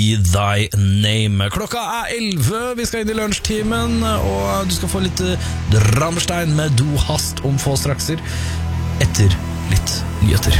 I Thy Name. Klokka 11, vi skal inn I lunsjtimen, og du skal få litt Rammstein med Du hast om få strakser, etter litt nyheter.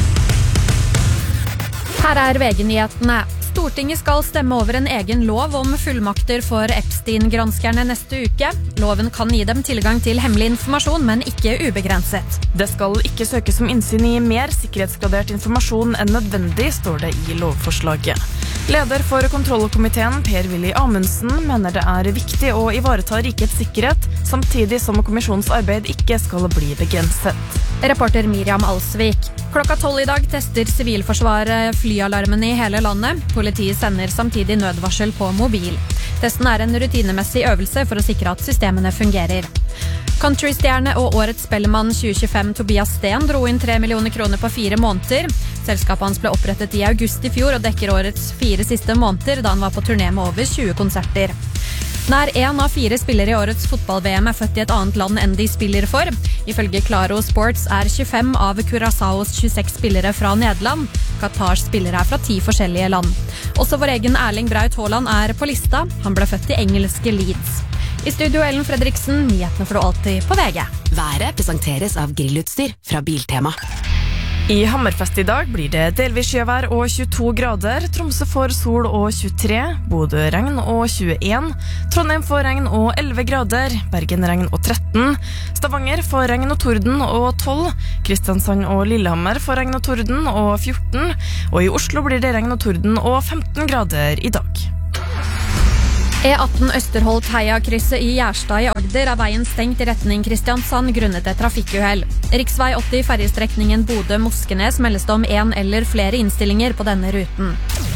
Her VG-nyhetene. Stortinget skal stemme over en egen lov om fullmakter for Epstein-granskerne neste uke. Loven kan gi dem tilgang til hemmelig informasjon, men ikke ubegrenset. Det skal ikke søkes om innsyn I mer sikkerhetsgradert informasjon enn nødvendig, står det I lovforslaget. Leder for kontrollkomiteen, Per-Willy Amundsen, mener det viktig å ivareta rikets sikkerhet, samtidig som kommisjonens arbeid ikke skal bli begrenset. Reporter Miriam Alsvik. Klokka 12 I dag tester Sivilforsvaret flyalarmen I hele landet. Politiet sender samtidig nødvarsel på mobil. Testen en rutinemessig øvelse for å sikre at systemene fungerer. Countrystjerne og årets spellemann 2025 Tobias Sten dro inn 3 millioner kroner på 4 måneder. Selskapet hans ble opprettet I august I fjor og dekker årets 4 siste måneder da han var på turné med over 20 konserter. Nær 1 av 4 spillere I årets fotball-VM født I et annet land enn de spiller for. Ifølge Claro Sports 25 av Curaçaos 26 spillere fra Nederland. Qatars spillere fra 10 forskjellige land. Også vår egen Erling Braut Haaland på lista. Han ble født I engelske Leeds. I studio Ellen Fredriksen, nyhetene får du alltid på VG. Været presenteres av grillutstyr fra Biltema. I Hammerfest I dag blir det delvis sjøvær og 22 grader, Tromsø får sol og 23, Bodø regn og 21, Trondheim får regn og 11 grader, Bergen regn og 13, Stavanger får regn og torden og 12, Kristiansand og Lillehammer får regn og torden og 14, og I Oslo blir det regn og torden og 15 grader I dag. E18 Østerholt-Heia-krysset I Gjerstad I Agder veien stengt I retning Kristiansand grunnet et trafikkuhell. Riksvei 80 ferjestrekningen Bodø-Moskenes meldes det om 1 eller flere innstillinger på denne ruten.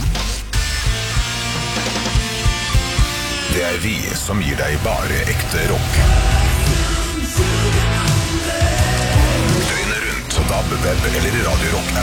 Det vi som gir deg bare ekte rock. Døgnet rundt på DAB, web eller i Radio Rock-appen.